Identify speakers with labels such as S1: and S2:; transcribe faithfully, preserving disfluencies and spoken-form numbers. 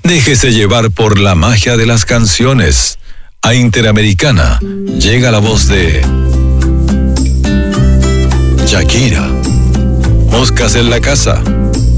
S1: Déjese llevar por la magia de las canciones. A Interamericana llega la voz de Shakira. Moscas en la casa.